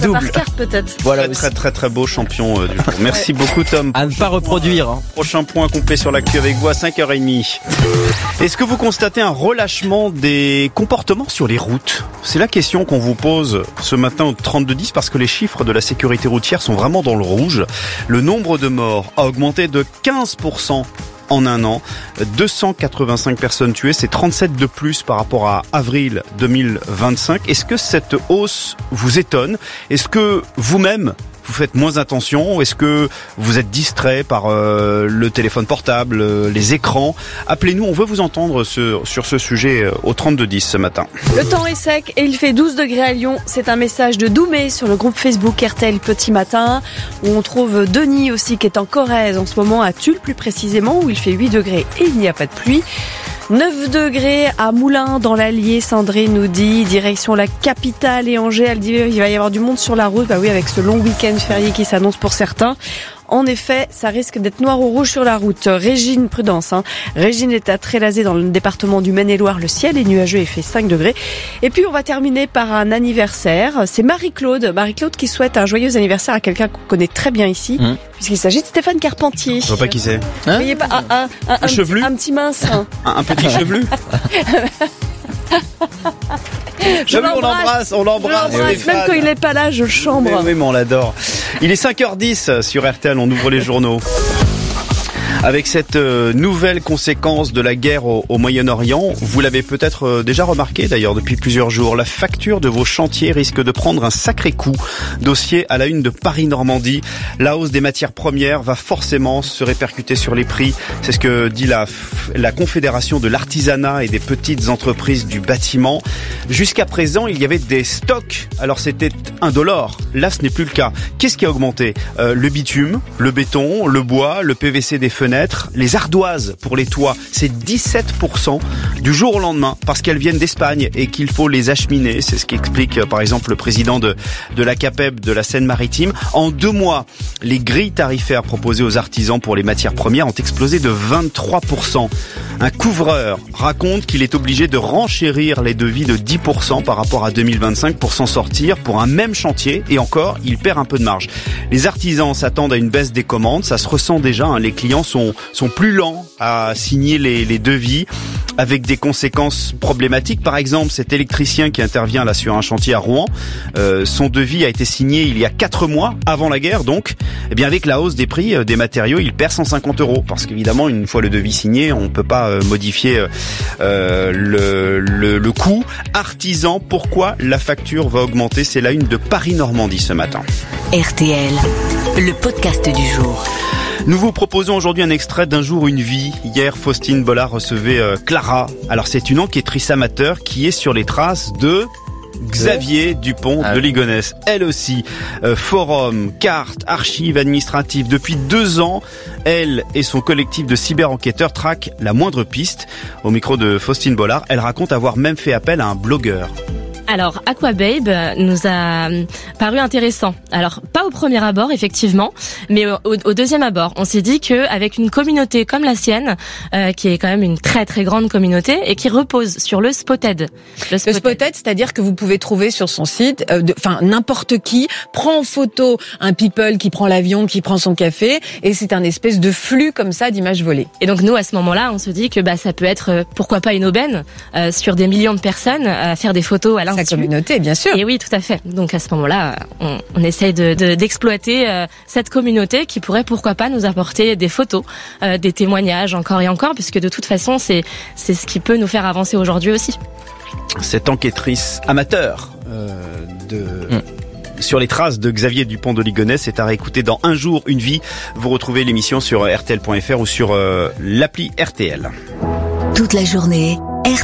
Par carte peut-être. Voilà, très beau champion du jour. Merci beaucoup Tom. À ne pas reproduire. Prochain point complet sur l'actu avec vous à 5h30. Est-ce que vous constatez un relâchement des comportements sur les routes ? C'est la question qu'on vous pose ce matin au 3210 parce que les chiffres de la sécurité routière sont vraiment dans le rouge. Le nombre de morts a augmenté de 15% en un an. 285 personnes tuées, c'est 37 de plus par rapport à avril 2025. Est-ce que cette hausse vous étonne ? Est-ce que vous-même, vous faites moins attention? Est-ce que vous êtes distrait par le téléphone portable, les écrans? Appelez-nous, on veut vous entendre sur ce sujet au 3210 ce matin. Le temps est sec et il fait 12 degrés à Lyon. C'est un message de Doumé sur le groupe Facebook RTL Petit Matin, où on trouve Denis aussi qui est en Corrèze en ce moment, à Tulle plus précisément, où il fait 8 degrés et il n'y a pas de pluie. 9 degrés à Moulins dans l'Allier, Sandrine nous dit, direction la capitale et Angers, elle dit il va y avoir du monde sur la route, bah oui, avec ce long week-end férié qui s'annonce pour certains. En effet, ça risque d'être noir ou rouge sur la route. Régine, prudence. Régine est à Trélazé dans le département du Maine-et-Loire. Le ciel est nuageux et fait 5 degrés. Et puis, on va terminer par un anniversaire. C'est Marie-Claude. Marie-Claude qui souhaite un joyeux anniversaire à quelqu'un qu'on connaît très bien ici. Puisqu'il s'agit de Stéphane Carpentier. Je vois pas qui c'est. Vous voyez pas un chevelu, un petit mince. Un petit chevelu. On l'embrasse. Même quand il n'est pas là, je le chambre. Oui, mais on l'adore. Il est 5h10 sur RTL, on ouvre les journaux. Avec cette nouvelle conséquence de la guerre au Moyen-Orient, vous l'avez peut-être déjà remarqué d'ailleurs depuis plusieurs jours, la facture de vos chantiers risque de prendre un sacré coup. Dossier à la une de Paris-Normandie. La hausse des matières premières va forcément se répercuter sur les prix. C'est ce que dit la Confédération de l'artisanat et des petites entreprises du bâtiment. Jusqu'à présent, il y avait des stocks. Alors c'était indolore. Là, ce n'est plus le cas. Qu'est-ce qui a augmenté ? Le bitume, le béton, le bois, le PVC des fenêtres, les ardoises pour les toits, c'est 17% du jour au lendemain parce qu'elles viennent d'Espagne et qu'il faut les acheminer. C'est ce qu'explique par exemple le président de la CAPEB de la Seine-Maritime. En 2 mois, les grilles tarifaires proposées aux artisans pour les matières premières ont explosé de 23%. Un couvreur raconte qu'il est obligé de renchérir les devis de 10% par rapport à 2025 pour s'en sortir pour un même chantier et encore, il perd un peu de marge. Les artisans s'attendent à une baisse des commandes, ça se ressent déjà, les clients sont plus lents à signer les devis avec des conséquences problématiques. Par exemple, cet électricien qui intervient là sur un chantier à Rouen, son devis a été signé il y a 4 mois, avant la guerre donc. Eh bien avec la hausse des prix des matériaux, il perd 150 € parce qu'évidemment une fois le devis signé, on ne peut pas modifier le coût. Artisan, pourquoi la facture va augmenter ? C'est la une de Paris-Normandie ce matin. RTL, le podcast du jour. Nous vous proposons aujourd'hui un extrait d'Un jour une vie. Hier, Faustine Bollard recevait Clara. Alors c'est une enquêtrice amateur qui est sur les traces de Xavier Dupont de Ligonnès. Elle aussi, forum, cartes, archives administratives. Depuis 2 ans, elle et son collectif de cyber-enquêteurs traquent la moindre piste. Au micro de Faustine Bollard, elle raconte avoir même fait appel à un blogueur. Alors, Aquababe nous a paru intéressant. Alors, pas au premier abord, effectivement, mais au deuxième abord. On s'est dit qu'avec une communauté comme la sienne, qui est quand même une très très grande communauté, et qui repose sur le Spotted. Le Spotted, c'est-à-dire que vous pouvez trouver sur son site, n'importe qui prend en photo un people qui prend l'avion, qui prend son café, et c'est un espèce de flux comme ça d'images volées. Et donc nous, à ce moment-là, on se dit que ça peut être, pourquoi pas une aubaine, sur des millions de personnes, à faire des photos à l'insu. Sa communauté, bien sûr. Et oui, tout à fait. Donc à ce moment-là, on essaye d'exploiter cette communauté qui pourrait, pourquoi pas, nous apporter des photos, des témoignages encore et encore, puisque de toute façon, c'est ce qui peut nous faire avancer aujourd'hui aussi. Cette enquêtrice amateur sur les traces de Xavier Dupont de Ligonnès est à réécouter dans Un jour, une vie. Vous retrouvez l'émission sur rtl.fr ou sur l'appli RTL. Toute la journée,